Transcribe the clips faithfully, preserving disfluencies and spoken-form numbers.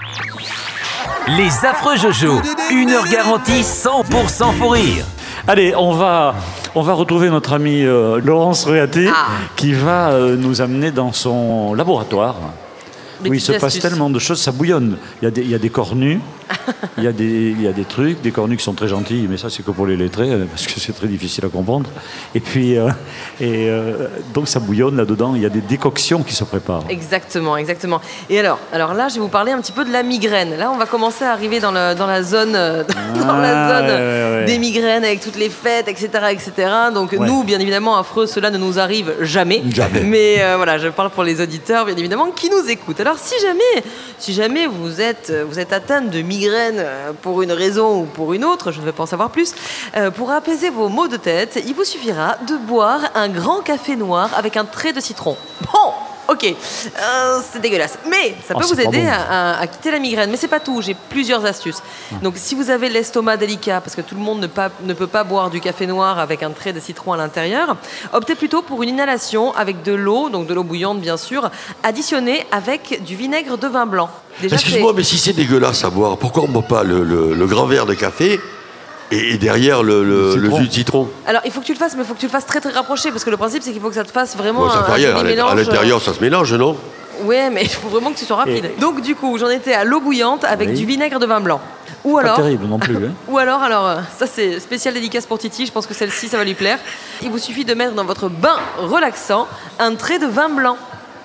Les affreux Jojo, une heure garantie cent pour cent fou rire. Allez, on va, on va retrouver notre ami euh, Laurence Réaté Ah. qui va euh, nous amener dans son laboratoire. Des Où il se petites passe astuces. tellement de choses, ça bouillonne. Il y a des, il y a des cornus, il y a des, il y a des trucs, des cornus qui sont très gentils, mais ça c'est que pour les lettrés, euh, parce que c'est très difficile à comprendre. Et puis, euh, et, euh, donc ça bouillonne là-dedans, il y a des décoctions qui se préparent. Exactement, exactement. Et alors, alors là, je vais vous parler un petit peu de la migraine. Là, on va commencer à arriver dans, le, dans la zone, euh, dans Ah, la zone ouais, ouais, ouais. des migraines avec toutes les fêtes, et cetera, et cetera. Donc Ouais. nous, bien évidemment, affreux, cela ne nous arrive jamais. Jamais. Mais euh, voilà, je parle pour les auditeurs, bien évidemment, qui nous écoutent. Alors, si jamais, si jamais vous êtes, vous êtes atteinte de migraine euh, pour une raison ou pour une autre, je ne vais pas en savoir plus. Euh, pour apaiser vos maux de tête, il vous suffira de boire un grand café noir avec un trait de citron. Bon. Ok, euh, c'est dégueulasse. Mais ça Oh, peut c'est vous pas aider bon. à, à- à quitter la migraine. Mais c'est pas tout, j'ai plusieurs astuces. Donc si vous avez l'estomac délicat, parce que tout le monde ne, pas- ne peut pas boire du café noir avec un trait de citron à l'intérieur, optez plutôt pour une inhalation avec de l'eau, donc de l'eau bouillante bien sûr, additionnée avec du vinaigre de vin blanc. Déjà, Excuse-moi, c'est- mais si c'est dégueulasse à boire, pourquoi on ne boit pas le, le- le grand verre de café et, et derrière le, le- Le le citron. jus de citron? Alors il faut que tu le fasses, mais il faut que tu le fasses très très rapproché, parce que le principe c'est qu'il faut que ça te fasse vraiment Bon, ça un, fait un rien, joli à l'int- mélange. à l'intérieur ça se mélange, non? Ouais, mais il faut vraiment que tu sois rapide. Et- Donc du coup, j'en étais à l'eau bouillante avec Oui. du vinaigre de vin blanc. Ou Pas alors, terrible non plus. Hein. ou alors, alors, euh, ça c'est spécial dédicace pour Titi, je pense que celle-ci ça va lui plaire. Il vous suffit de mettre dans votre bain relaxant un trait de vin blanc.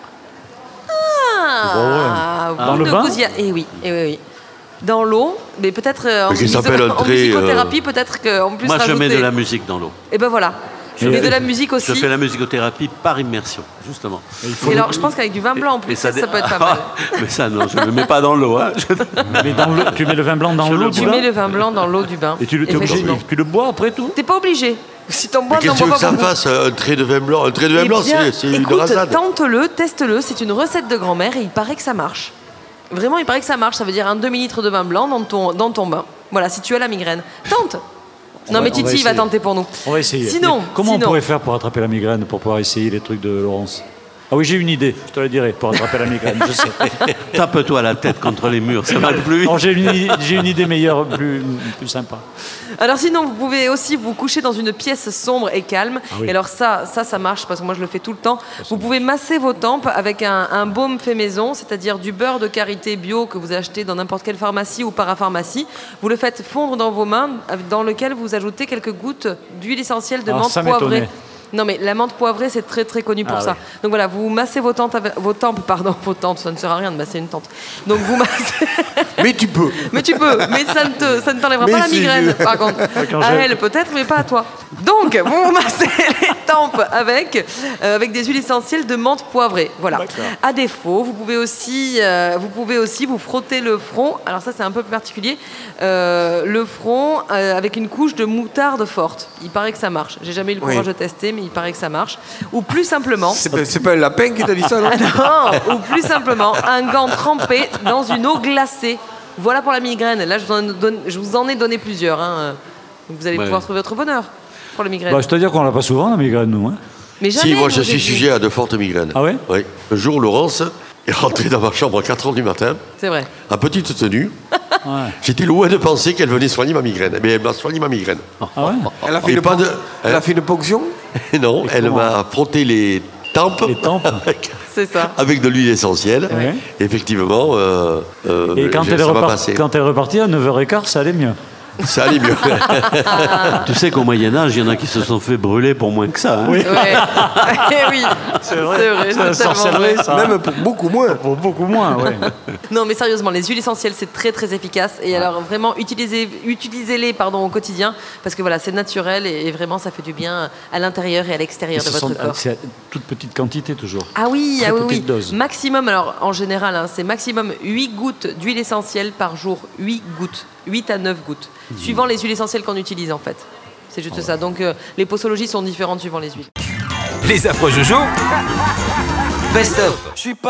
Ah, Dans vous le ne bain vous y a- Eh oui, eh oui, oui. Dans l'eau, mais peut-être euh, en, Mais qui musico- s'appelle un en trait, musicothérapie, peut-être qu'en plus Moi, je mets rajouter- de la musique dans l'eau. Et ben voilà, je Et- mets de la musique aussi. Je fais la musicothérapie par immersion, justement. Et alors, je pense qu'avec du vin blanc en plus, ça, dé- ça peut être pas mal. Mais ça, non, je ne le mets pas dans l'eau. Hein. Je- Mais dans l'eau- tu mets le vin blanc dans Je l'eau le du Tu bain mets le vin blanc dans l'eau du bain. Et tu le, t'es obligé- Effectivement. tu le bois après tout. T'es pas obligé. Si t'en bois, Mais t'en qu'est-ce que tu bois veux que pas ça beaucoup. fasse, un trait de vin blanc? Un trait de vin Eh blanc, bien, c'est c'est une écoute, rasade. tente-le, teste-le. C'est une recette de grand-mère et il paraît que ça marche. Vraiment, il paraît que ça marche. Ça veut dire un demi-litre de vin blanc dans ton, dans ton bain. Voilà, si tu as la migraine. Tente. Non, va- mais on Titi va va essayer. tenter pour nous. On va essayer. Sinon, Mais comment sinon- on pourrait faire pour attraper la migraine, pour pouvoir essayer les trucs de Laurence? Ah oui, j'ai une idée, je te la dirai, pour attraper la migraine, je sais. Tape-toi la tête contre les murs, ça va plus vite. Alors, j'ai une, j'ai une idée meilleure, plus, plus sympa. Alors sinon, vous pouvez aussi vous coucher dans une pièce sombre et calme. Ah oui. Et alors ça, ça, ça marche parce que moi je le fais tout le temps. Vous pouvez masser vos tempes avec un, un baume fait maison, c'est-à-dire du beurre de karité bio que vous achetez dans n'importe quelle pharmacie ou parapharmacie. Vous le faites fondre dans vos mains, dans lequel vous ajoutez quelques gouttes d'huile essentielle de Alors, menthe ça poivrée. m'étonnait. Non mais la menthe poivrée c'est très très connu pour Ah ça. ouais. Donc voilà, vous massez vos tempes, avec- vos tempes, pardon, vos tempes, ça ne sert à rien de masser une tente. Donc vous massez. Mais tu peux. Mais tu peux, mais ça ne, te, ça ne t'enlèvera Mais pas la si, migraine, je- par contre. Quand À je- elle, peut-être, mais pas à toi. Donc, vous vous massez les tempes avec, euh, avec des huiles essentielles de menthe poivrée. Voilà. D'accord. À défaut, vous pouvez, aussi, euh, vous pouvez aussi vous frotter le front. Alors, ça, c'est un peu plus particulier. Euh, le front euh, avec une couche de moutarde forte. Il paraît que ça marche. J'ai jamais eu le Oui. courage de tester, mais il paraît que ça marche. Ou plus simplement. C'est pas, c'est pas un lapin qui t'a dit ça, non? Non, ou plus simplement, un gant trempé dans une eau glacée. Voilà pour la migraine. Là, je vous en, donne- je vous en ai donné plusieurs. hein. Donc vous allez Ouais. pouvoir trouver votre bonheur pour la migraine. Bah, c'est-à-dire qu'on l'a pas souvent, la migraine, nous. Hein. Mais jamais, Si, moi je vous suis avez- sujet à de fortes migraines. Ah ouais? Oui. Un jour, Laurence est rentrée dans ma chambre à quatre heures du matin, C'est vrai. en petite tenue. Ouais. J'étais loin de penser qu'elle venait soigner ma migraine. Mais elle m'a soigné ma migraine. Ah ouais? Elle a fait, Et une, pas de- elle a fait une ponction? Non, elle comment m'a frotté les tempes. Les tempes. avec, C'est ça. avec de l'huile essentielle. Ouais. Effectivement, euh, euh, Et quand j'ai- elle, est ça m'a repart- passé. quand elle est repartie à neuf heures quinze, ça allait mieux. Ça allait mieux. Tu sais qu'au Moyen-Âge, il y en a qui se sont fait brûler pour moins que ça. Hein. Oui. Ouais. Eh oui. C'est vrai. C'est vrai. C'est la C'est tellement sorcellerie, vrai. ça. Même pour beaucoup moins. Pour beaucoup moins, ouais. Non, mais sérieusement, les huiles essentielles, c'est très très efficace. Et alors vraiment, utilisez, utilisez-les pardon, au quotidien parce que voilà, c'est naturel et, et vraiment, ça fait du bien à l'intérieur et à Et l'extérieur de ce votre sont- corps. c'est à toute petite quantité, toujours. Ah oui, Très ah oui, petite oui. dose. Maximum, alors en général, hein, c'est maximum huit gouttes d'huile essentielle par jour. huit gouttes. huit à neuf gouttes. Suivant les huiles essentielles qu'on utilise en fait. C'est juste ça. Donc euh, les posologies sont différentes suivant les huiles. Les affreux Jojo, best of.